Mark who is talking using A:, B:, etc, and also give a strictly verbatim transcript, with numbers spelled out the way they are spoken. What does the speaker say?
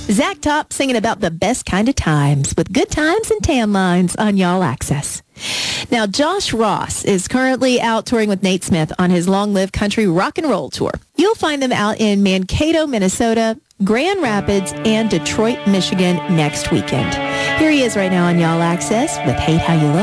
A: Zach Top singing about the best kind of times with Good Times and Tan Lines on Y'all Access. Now, Josh Ross is currently out touring with Nate Smith on his Long Live Country Rock and Roll Tour. You'll find them out in Mankato, Minnesota, Grand Rapids, and Detroit, Michigan next weekend. Here he is right now on Y'all Access with Hate How You Look.